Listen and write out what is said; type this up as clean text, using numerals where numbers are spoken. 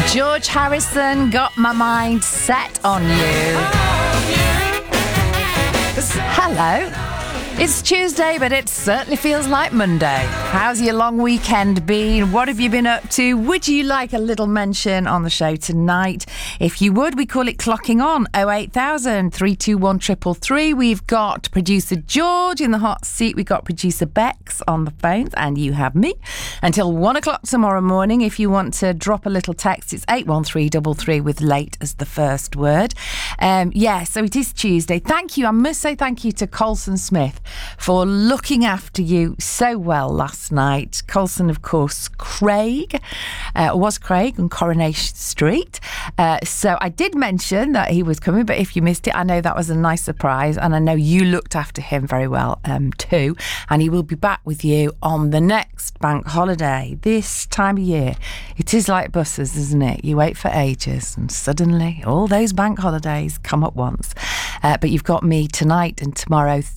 George Harrison, Got My Mind Set on You. Hello. It's Tuesday, but it certainly feels like Monday. How's your long weekend been? What have you been up to? Would you like a little mention on the show tonight? If you would, we call it Clocking On, 08000 321 333. We've got producer George in the hot seat. We've got producer Bex on the phones, and you have me until 1 o'clock tomorrow morning. If you want to drop a little text, it's 81333 with late as the first word. So it is Tuesday. Thank you. I must say thank you to Colson Smith for looking after you so well last night. Colson, of course, Craig on Coronation Street. So I did mention that he was coming, but if you missed it, I know that was a nice surprise, and I know you looked after him very well too. And he will be back with you on the next bank holiday. This time of year, it is like buses, isn't it? You wait for ages, and suddenly all those bank holidays come at once. But you've got me tonight and tomorrow,